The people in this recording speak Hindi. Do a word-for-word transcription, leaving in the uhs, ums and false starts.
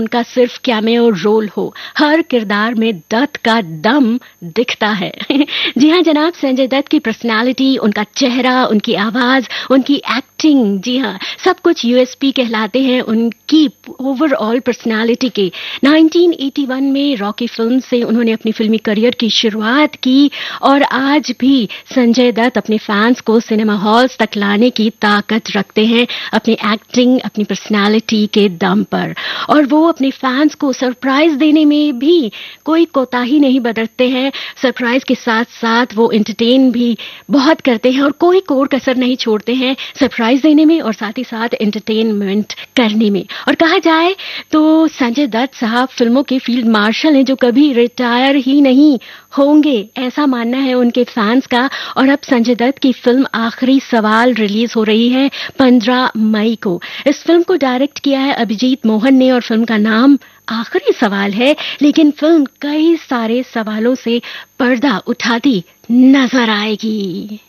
उनका सिर्फ कैमियो रोल हो, हर किरदार में दत्त का दम दिखता है। जी हाँ जनाब, संजय दत्त की पर्सनालिटी, उनका चेहरा, उनकी आवाज, उनकी एक्टिंग, जी हाँ सब कुछ यूएसपी कहलाते हैं उनकी ओवरऑल पर्सनालिटी के। नाइनटीन एटी वन में रॉकी फिल्म से उन्होंने अपनी फिल्मी करियर की शुरुआत की और आज भी संजय दत्त अपने फैंस को सिनेमा हॉल्स तक लाने की ताकत रखते हैं अपनी एक्टिंग, अपनी पर्सनालिटी के दम पर। और वो अपने फैंस को सरप्राइज देने में भी कोई कोताही नहीं बरतते हैं। सरप्राइज के साथ साथ वो एंटरटेन भी बहुत करते हैं और कोई कोर कसर नहीं छोड़ते हैं सरप्राइज देने में और साथ ही साथ एंटरटेनमेंट करने में। और कहा जाए तो संजय दत्त साहब फिल्मों के फील्ड मार्शल हैं जो कभी रिटायर ही नहीं होंगे, ऐसा मानना है उनके फैंस का। और अब संजय दत्त की फिल्म आखिरी सवाल रिलीज हो रही है पंद्रह मई को। इस फिल्म को डायरेक्ट किया है अभिजीत मोहन ने और फिल्म का नाम आखिरी सवाल है, लेकिन फिल्म कई सारे सवालों से पर्दा उठाती नजर आएगी।